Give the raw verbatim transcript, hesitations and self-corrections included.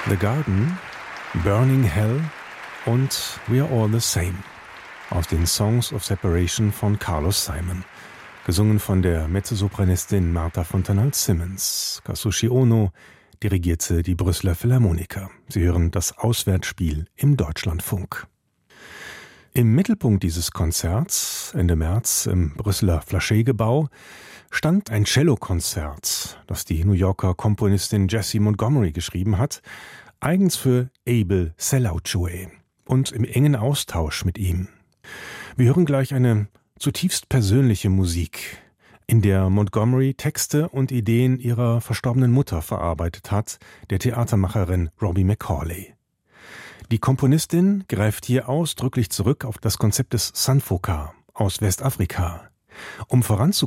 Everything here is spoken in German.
The Garden, Burning Hell und We're All the Same aus den Songs of Separation von Carlos Simon, gesungen von der Mezzosopranistin Martha Fontanals-Simmons. Kazushi Ono dirigierte die Brüsseler Philharmoniker. Sie hören das Auswärtsspiel im Deutschlandfunk. Im Mittelpunkt dieses Konzerts, Ende März im Brüsseler Flachet-Gebau, stand ein Cellokonzert, das die New Yorker Komponistin Jessie Montgomery geschrieben hat, eigens für Abel Selauchoe und im engen Austausch mit ihm. Wir hören gleich eine zutiefst persönliche Musik, in der Montgomery Texte und Ideen ihrer verstorbenen Mutter verarbeitet hat, der Theatermacherin Robbie McCauley. Die Komponistin greift hier ausdrücklich zurück auf das Konzept des Sanfoka aus Westafrika. Um voranzukommen,